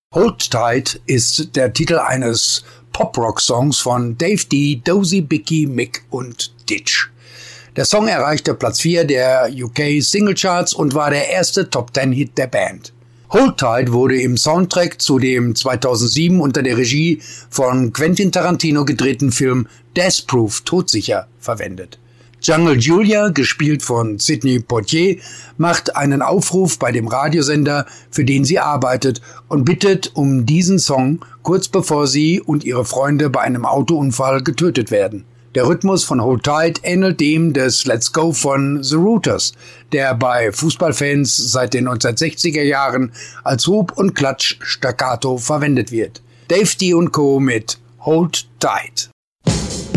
Hold Tight ist der Titel eines Pop-Rock-Songs von Dave D, Dozy, Bicky, Mick und Ditch. Der Song erreichte Platz 4 der UK Singlecharts und war der erste Top-10-Hit der Band. Hold Tight wurde im Soundtrack zu dem 2007 unter der Regie von Quentin Tarantino gedrehten Film Death Proof Todsicher verwendet. Jungle Julia, gespielt von Sidney Poitier, macht einen Aufruf bei dem Radiosender, für den sie arbeitet, und bittet um diesen Song, kurz bevor sie und ihre Freunde bei einem Autounfall getötet werden. Der Rhythmus von Hold Tight ähnelt dem des Let's Go von The Rooters, der bei Fußballfans seit den 1960er Jahren als Hub- und Klatsch-Staccato verwendet wird. Dave D. & Co. mit Hold Tight.